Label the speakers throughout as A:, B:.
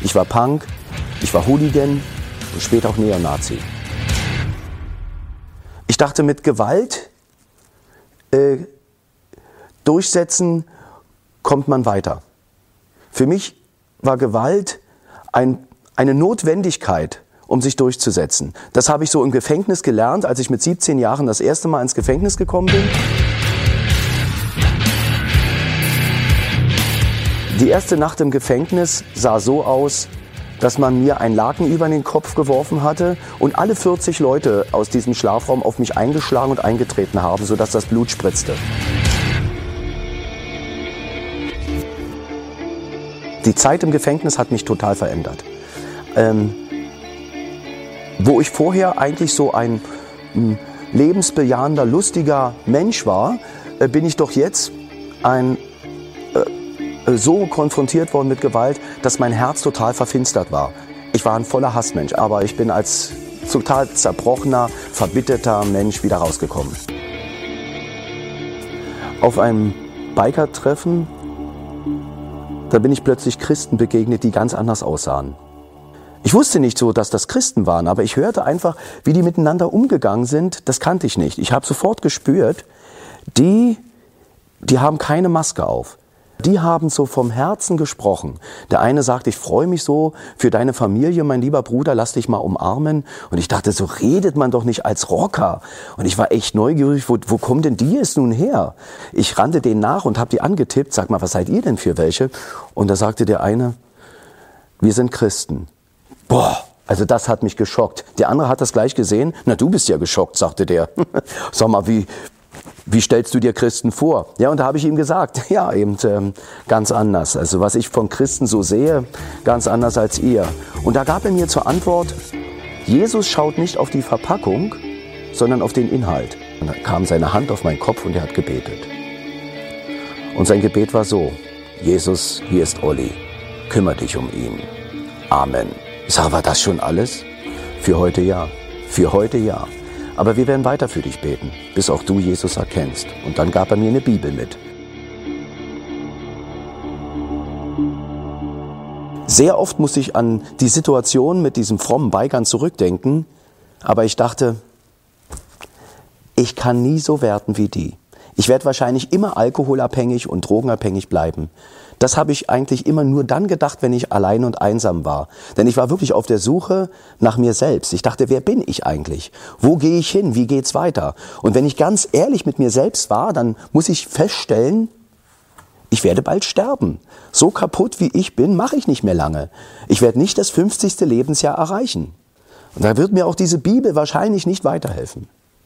A: Ich war Punk, ich war Hooligan und später auch Neonazi. Ich dachte, mit Gewalt durchsetzen kommt man weiter. Für mich war Gewalt eine Notwendigkeit, um sich durchzusetzen. Das habe ich so im Gefängnis gelernt, als ich mit 17 Jahren das erste Mal ins Gefängnis gekommen bin. Die erste Nacht im Gefängnis sah so aus, dass man mir einen Laken über den Kopf geworfen hatte und alle 40 Leute aus diesem Schlafraum auf mich eingeschlagen und eingetreten haben, sodass das Blut spritzte. Die Zeit im Gefängnis hat mich total verändert. Wo ich vorher eigentlich so ein lebensbejahender, lustiger Mensch war, bin ich doch jetzt so konfrontiert worden mit Gewalt, dass mein Herz total verfinstert war. Ich war ein voller Hassmensch, aber ich bin als total zerbrochener, verbitterter Mensch wieder rausgekommen. Auf einem Biker-Treffen, da bin ich plötzlich Christen begegnet, die ganz anders aussahen. Ich wusste nicht so, dass das Christen waren, aber ich hörte einfach, wie die miteinander umgegangen sind. Das kannte ich nicht. Ich habe sofort gespürt, die haben keine Maske auf. Die haben so vom Herzen gesprochen. Der eine sagt, ich freue mich so für deine Familie, mein lieber Bruder, lass dich mal umarmen. Und ich dachte, so redet man doch nicht als Rocker. Und ich war echt neugierig, wo kommen denn die jetzt nun her? Ich rannte denen nach und habe die angetippt, sag mal, was seid ihr denn für welche? Und da sagte der eine, wir sind Christen. Boah, also das hat mich geschockt. Der andere hat das gleich gesehen. Na, du bist ja geschockt, sagte der. Sag mal, wie stellst du dir Christen vor? Ja, und da habe ich ihm gesagt, ja, eben ganz anders. Also was ich von Christen so sehe, ganz anders als ihr. Und da gab er mir zur Antwort, Jesus schaut nicht auf die Verpackung, sondern auf den Inhalt. Und dann kam seine Hand auf meinen Kopf und er hat gebetet. Und sein Gebet war so, Jesus, hier ist Olli, kümmere dich um ihn. Amen. Ich sage, war das schon alles? Für heute ja. Für heute ja. Aber wir werden weiter für dich beten, bis auch du Jesus erkennst. Und dann gab er mir eine Bibel mit. Sehr oft muss ich an die Situation mit diesem frommen Bikern zurückdenken, aber ich dachte, ich kann nie so werden wie die. Ich werde wahrscheinlich immer alkoholabhängig und drogenabhängig bleiben. Das habe ich eigentlich immer nur dann gedacht, wenn ich allein und einsam war. Denn ich war wirklich auf der Suche nach mir selbst. Ich dachte, wer bin ich eigentlich? Wo gehe ich hin? Wie geht's weiter? Und wenn ich ganz ehrlich mit mir selbst war, dann muss ich feststellen, ich werde bald sterben. So kaputt wie ich bin, mache ich nicht mehr lange. Ich werde nicht das 50. Lebensjahr erreichen. Und da wird mir auch diese Bibel wahrscheinlich nicht weiterhelfen.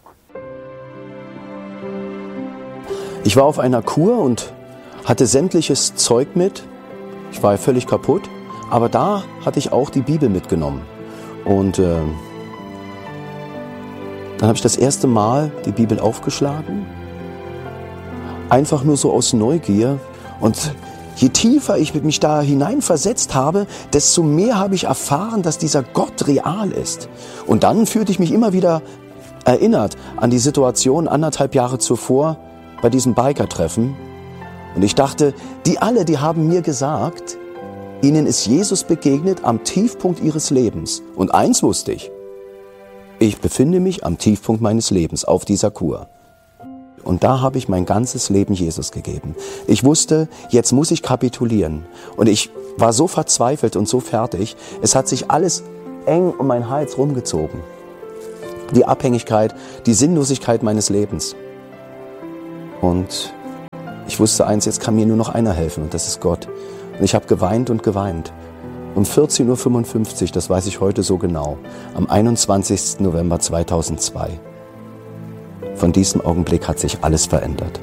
A: Ich war auf einer Kur und hatte sämtliches Zeug mit. Ich war völlig kaputt, aber da hatte ich auch die Bibel mitgenommen. Und dann habe ich das erste Mal die Bibel aufgeschlagen, einfach nur so aus Neugier. Und je tiefer ich mich da hineinversetzt habe, desto mehr habe ich erfahren, dass dieser Gott real ist. Und dann fühlte ich mich immer wieder erinnert an die Situation 1,5 Jahre zuvor bei diesem Biker-Treffen. Und ich dachte, die haben mir gesagt, ihnen ist Jesus begegnet am Tiefpunkt ihres Lebens. Und eins wusste ich befinde mich am Tiefpunkt meines Lebens auf dieser Kur. Und da habe ich mein ganzes Leben Jesus gegeben. Ich wusste, jetzt muss ich kapitulieren. Und ich war so verzweifelt und so fertig. Es hat sich alles eng um meinen Hals rumgezogen. Die Abhängigkeit, die Sinnlosigkeit meines Lebens. Und ich wusste eins, jetzt kann mir nur noch einer helfen und das ist Gott. Und ich habe geweint und geweint. Um 14:55 Uhr, das weiß ich heute so genau, am 21. November 2002. Von diesem Augenblick hat sich alles verändert.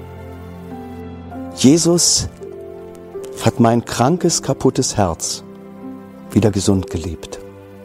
A: Jesus hat mein krankes, kaputtes Herz wieder gesund geliebt.